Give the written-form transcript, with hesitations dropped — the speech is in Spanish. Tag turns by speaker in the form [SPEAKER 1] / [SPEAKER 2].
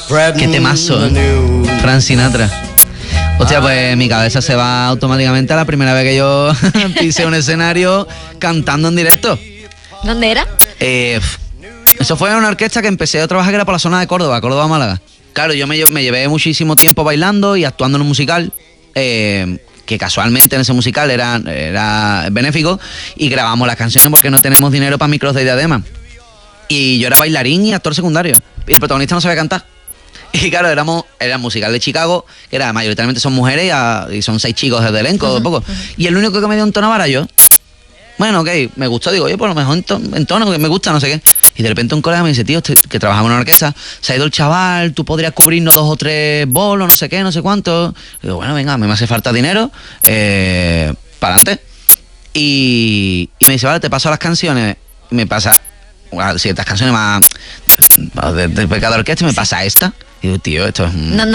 [SPEAKER 1] Qué temazo, Frank Sinatra. Hostia, pues mi cabeza se va automáticamente a la primera vez que yo pisé un escenario cantando en directo.
[SPEAKER 2] ¿Dónde era?
[SPEAKER 1] Eso fue en una orquesta que empecé a trabajar, que era por la zona de Córdoba, Málaga. Claro, yo me llevé muchísimo tiempo bailando y actuando en un musical, que casualmente en ese musical era benéfico, y grabamos las canciones porque no tenemos dinero para micros de diadema. Y yo era bailarín y actor secundario, y el protagonista no sabía cantar. Y claro, era un musical de Chicago, que era mayoritariamente son mujeres y son 6 chicos desde elenco, poco. Y el único que me dio un tono era yo. Bueno, ok, me gustó, digo, oye, por lo mejor en tono, que me gusta, no sé qué. Y de repente un colega me dice, tío, que trabajamos en una orquesta, se ha ido el chaval, tú podrías cubrirnos 2 o 3 bolos, no sé qué, no sé cuánto. Y digo, bueno, venga, me hace falta dinero, para adelante. Y me dice, vale, te paso las canciones, me pasa ciertas canciones más de pecado de orquesta, me pasa esta. Y digo, tío, esto es...
[SPEAKER 2] No